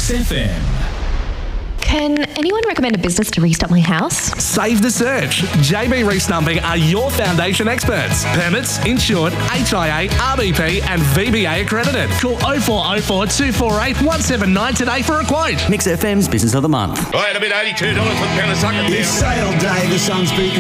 Mix FM. Can anyone recommend a business to restart my house? Save the search. JB Restumping are your foundation experts. Permits, insured, HIA, RBP and VBA accredited. Call 0404 248 179 today for a quote. Mix FM's Business of the Month. Right, a bit $82 for the pound of sucker. It's sale day, the sun's peaking.